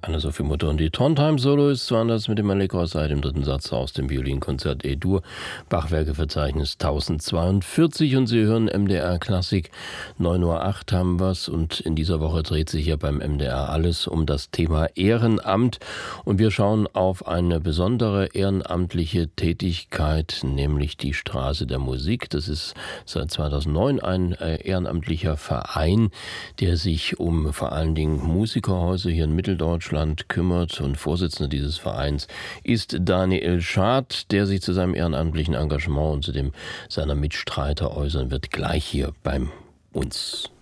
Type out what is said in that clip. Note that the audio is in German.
Anne-Sophie Mutter und die Trondheim-Solo ist zwar anders mit dem Allegro seit dem dritten Satz aus dem Violinkonzert E-Dur, Bachwerkeverzeichnis 1042, und Sie hören MDR Klassik. 9:08 Uhr haben wir's, und in dieser Woche dreht sich ja beim MDR alles um das Thema Ehrenamt, und wir schauen auf eine besondere ehrenamtliche Tätigkeit, nämlich die Straße der Musik. Das ist seit 2009 ein ehrenamtlicher Verein, der sich um vor allen Dingen Musikerhäuser hier in Mitteldeutschland kümmert, und Vorsitzender dieses Vereins ist Daniel Schad, der sich zu seinem ehrenamtlichen Engagement und zu dem seiner Mitstreiter äußern wird, gleich hier bei uns.